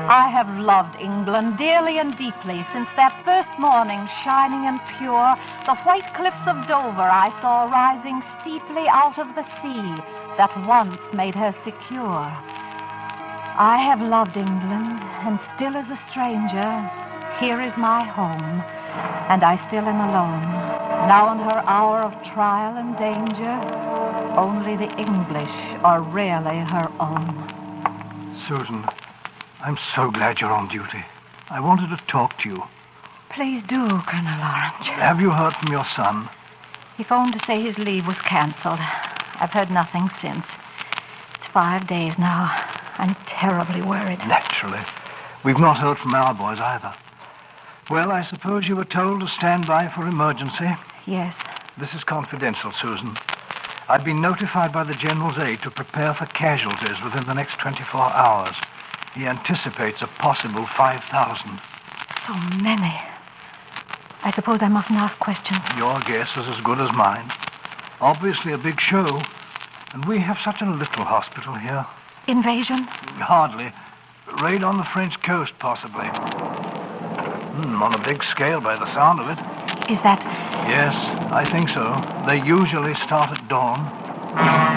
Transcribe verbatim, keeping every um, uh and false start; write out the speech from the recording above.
I have loved England dearly and deeply since that first morning, shining and pure, the white cliffs of Dover I saw rising steeply out of the sea that once made her secure. I have loved England, and still as a stranger, here is my home, and I still am alone. Now in her hour of trial and danger, only the English are rarely her own. Susan, I'm so glad you're on duty. I wanted to talk to you. Please do, Colonel Orange. Have you heard from your son? He phoned to say his leave was canceled. I've heard nothing since. It's five days now. I'm terribly worried. Naturally. We've not heard from our boys either. Well, I suppose you were told to stand by for emergency? Yes. This is confidential, Susan. I've been notified by the General's aide to prepare for casualties within the next twenty-four hours. He anticipates a possible five thousand. So many. I suppose I mustn't ask questions. Your guess is as good as mine. Obviously a big show, and we have such a little hospital here. Invasion? Hardly. Raid on the French coast, possibly. Hmm, on a big scale by the sound of it. Is that... Yes, I think so. They usually start at dawn.